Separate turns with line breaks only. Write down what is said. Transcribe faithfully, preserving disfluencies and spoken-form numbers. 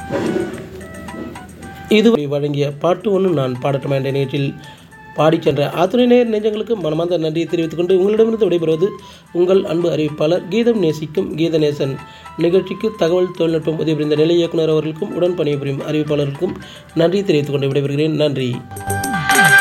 இது வழங்கிய பாட்டு ஒன்று நான் பாடட்டுமா என்ற நிகழ்ச்சியில் பாடிச் சென்ற அத்துணை நேர் நெஞ்சங்களுக்கு மனமார்ந்த நன்றியை தெரிவித்துக் கொண்டு உங்களிடமிருந்து விடைபெறுவது உங்கள் அன்பு அறிவிப்பாளர் கீதம் நேசிக்கும் கீதநேசன். நிகழ்ச்சிக்கு தகவல் தொழில்நுட்பம் உதவி புரிந்த நிலை இயக்குனர் அவர்களுக்கும் உடன் பணிபுரியும் அறிவிப்பாளர்களுக்கும் நன்றி தெரிவித்துக் கொண்டு விடைபெறுகிறேன். நன்றி.